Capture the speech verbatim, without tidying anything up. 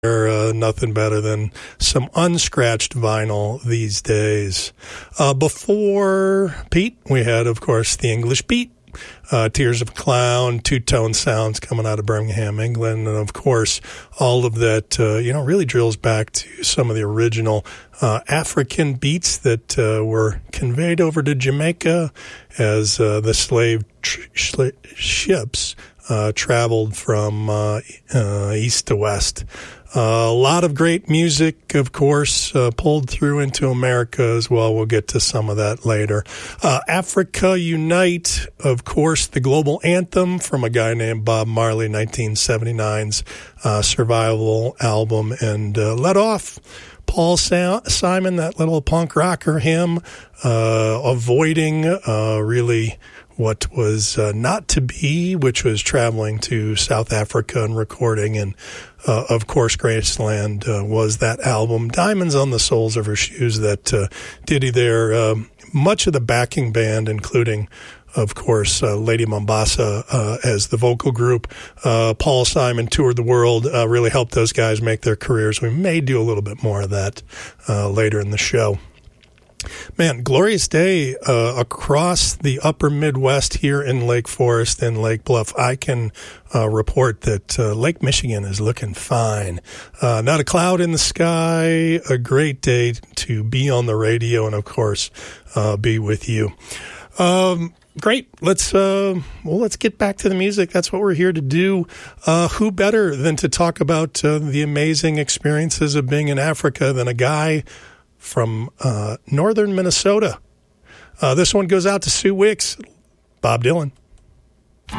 Uh, nothing better than some unscratched vinyl these days. Uh, before Pete, we had, of course, the English Beat, uh, Tears of a Clown, two-tone sounds coming out of Birmingham, England, and, of course, all of that, uh, you know, really drills back to some of the original uh, African beats that uh, were conveyed over to Jamaica as uh, the slave tr- sh- ships uh, traveled from uh, uh, east to west. Uh, a lot of great music, of course, uh, pulled through into America as well. We'll get to some of that later. Uh, Africa Unite, of course, the global anthem from a guy named Bob Marley, nineteen seventy-nine's uh, survival album. And uh, let off Paul Sa- Simon, that little punk rocker, him uh, avoiding uh, really what was uh, not to be, which was traveling to South Africa and recording. And, uh, of course, Graceland uh, was that album, Diamonds on the Soles of Her Shoes, that uh, Diddy there, um, much of the backing band, including, of course, uh, Lady Mombasa uh, as the vocal group. Uh, Paul Simon toured the world, uh, really helped those guys make their careers. We may do a little bit more of that uh, later in the show. Man, glorious day uh, across the upper Midwest here in Lake Forest and Lake Bluff. I can uh, report that uh, Lake Michigan is looking fine. Uh, not a cloud in the sky. A great day to be on the radio and, of course, uh, be with you. Um, great. Let's uh, well, let's get back to the music. That's what we're here to do. Uh, who better than to talk about uh, the amazing experiences of being in Africa than a guy from uh, northern Minnesota. Uh, this one goes out to Sue Wicks, Bob Dylan.